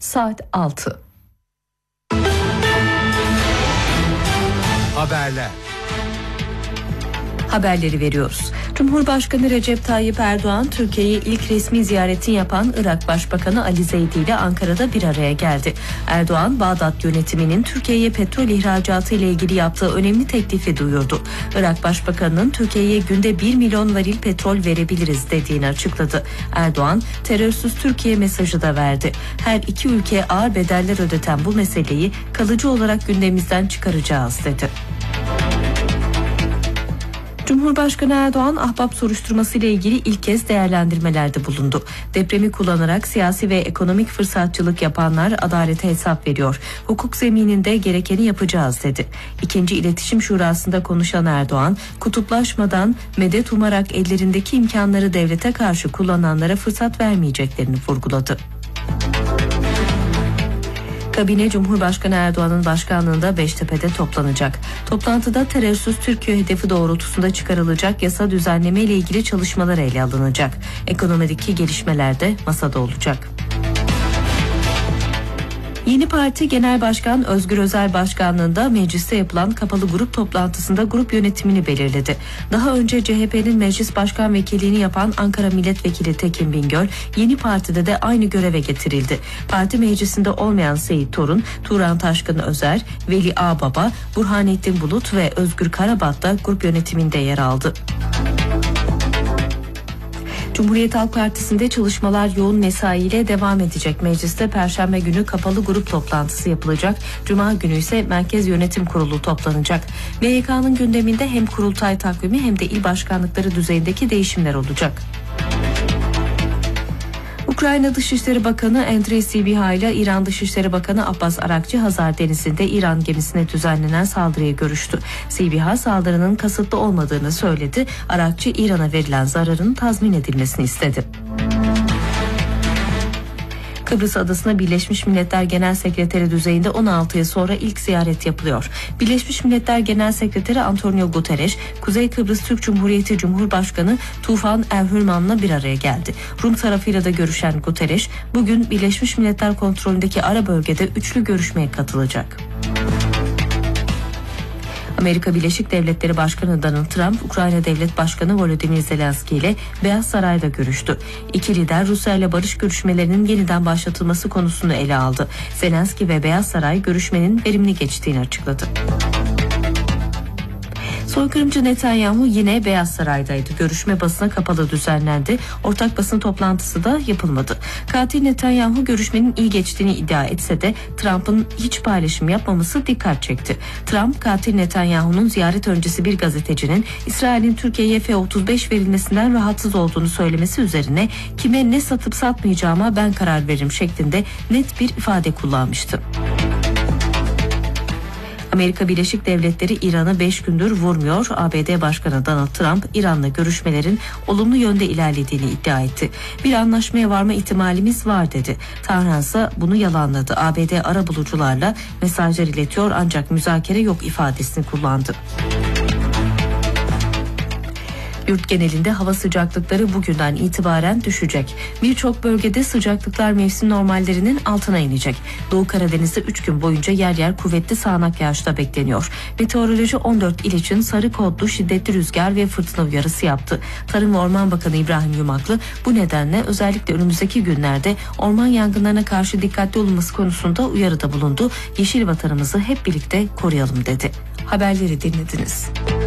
Saat 6. Haberleri veriyoruz. Cumhurbaşkanı Recep Tayyip Erdoğan, Türkiye'ye ilk resmi ziyaretini yapan Irak Başbakanı Ali Zeydi ile Ankara'da bir araya geldi. Erdoğan, Bağdat yönetiminin Türkiye'ye petrol ihracatı ile ilgili yaptığı önemli teklifi duyurdu. Irak Başbakanı'nın Türkiye'ye günde 1 milyon varil petrol verebiliriz dediğini açıkladı. Erdoğan, terörsüz Türkiye mesajı da verdi. Her iki ülke ağır bedeller ödeten bu meseleyi kalıcı olarak gündemimizden çıkaracağız dedi. Cumhurbaşkanı Erdoğan, Ahbap soruşturması ile ilgili ilk kez değerlendirmelerde bulundu. Depremi kullanarak siyasi ve ekonomik fırsatçılık yapanlar adalete hesap veriyor. Hukuk zemininde gerekeni yapacağız dedi. İkinci İletişim Şurası'nda konuşan Erdoğan, kutuplaşmadan medet umarak ellerindeki imkanları devlete karşı kullananlara fırsat vermeyeceklerini vurguladı. Kabine Cumhurbaşkanı Erdoğan'ın başkanlığında Beştepe'de toplanacak. Toplantıda terörsüz Türkiye hedefi doğrultusunda çıkarılacak yasa düzenleme ile ilgili çalışmalar ele alınacak. Ekonomideki gelişmeler de masada olacak. Yeni Parti Genel Başkan Özgür Özel başkanlığında mecliste yapılan kapalı grup toplantısında grup yönetimini belirledi. Daha önce CHP'nin meclis başkan vekilliğini yapan Ankara Milletvekili Tekin Bingöl, Yeni Parti'de de aynı göreve getirildi. Parti meclisinde olmayan Seyit Torun, Turan Taşkın Özer, Veli Ağbaba, Burhanettin Bulut ve Özgür Karabat da grup yönetiminde yer aldı. Cumhuriyet Halk Partisi'nde çalışmalar yoğun mesaiyle devam edecek. Mecliste Perşembe günü kapalı grup toplantısı yapılacak. Cuma günü ise Merkez Yönetim Kurulu toplanacak. MYK'nın gündeminde hem kurultay takvimi hem de il başkanlıkları düzeyindeki değişimler olacak. Ukrayna Dışişleri Bakanı Andrei Sybiha ile İran Dışişleri Bakanı Abbas Arakçı Hazar Denizi'nde İran gemisine düzenlenen saldırıya görüştü. Sybiha saldırının kasıtlı olmadığını söyledi. Arakçı İran'a verilen zararın tazmin edilmesini istedi. Kıbrıs Adası'na Birleşmiş Milletler Genel Sekreteri düzeyinde 16 yıl sonra ilk ziyaret yapılıyor. Birleşmiş Milletler Genel Sekreteri Antonio Guterres, Kuzey Kıbrıs Türk Cumhuriyeti Cumhurbaşkanı Tufan Evhürman'la bir araya geldi. Rum tarafıyla da görüşen Guterres, bugün Birleşmiş Milletler kontrolündeki ara bölgede üçlü görüşmeye katılacak. Amerika Birleşik Devletleri Başkanı Donald Trump, Ukrayna Devlet Başkanı Volodymyr Zelenski ile Beyaz Saray'da görüştü. İki lider Rusya ile barış görüşmelerinin yeniden başlatılması konusunu ele aldı. Zelenski ve Beyaz Saray görüşmenin verimli geçtiğini açıkladı. Soykırımcı Netanyahu yine Beyaz Saray'daydı. Görüşme basına kapalı düzenlendi. Ortak basın toplantısı da yapılmadı. Katil Netanyahu görüşmenin iyi geçtiğini iddia etse de Trump'ın hiç paylaşım yapmaması dikkat çekti. Trump, katil Netanyahu'nun ziyaret öncesi bir gazetecinin İsrail'in Türkiye'ye F-35 verilmesinden rahatsız olduğunu söylemesi üzerine kime ne satıp satmayacağıma ben karar veririm şeklinde net bir ifade kullanmıştı. Amerika Birleşik Devletleri İran'ı 5 gündür vurmuyor. ABD Başkanı Donald Trump, İran'la görüşmelerin olumlu yönde ilerlediğini iddia etti. Bir anlaşmaya varma ihtimalimiz var dedi. Tahran ise bunu yalanladı. ABD arabulucularla mesajlar iletiyor ancak müzakere yok ifadesini kullandı. Yurt genelinde hava sıcaklıkları bugünden itibaren düşecek. Birçok bölgede sıcaklıklar mevsim normallerinin altına inecek. Doğu Karadeniz'de 3 gün boyunca yer yer kuvvetli sağanak yağışta bekleniyor. Meteoroloji 14 il için sarı kodlu şiddetli rüzgar ve fırtına uyarısı yaptı. Tarım ve Orman Bakanı İbrahim Yumaklı bu nedenle özellikle önümüzdeki günlerde orman yangınlarına karşı dikkatli olunması konusunda uyarıda bulundu. Yeşil vatanımızı hep birlikte koruyalım dedi. Haberleri dinlediniz.